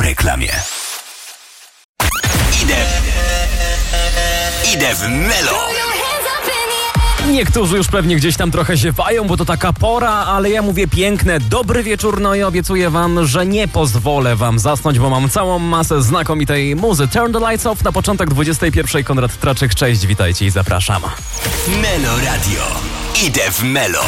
reklamie. Idę w Melo. Niektórzy już pewnie gdzieś tam trochę ziewają, bo to taka pora, ale ja mówię piękne, dobry wieczór, no i obiecuję wam, że nie pozwolę wam zasnąć, bo mam całą masę znakomitej muzy. Turn the lights off na początek 21. Konrad Traczyk, cześć, witajcie i zapraszam. Melo Radio. Idę w Melo.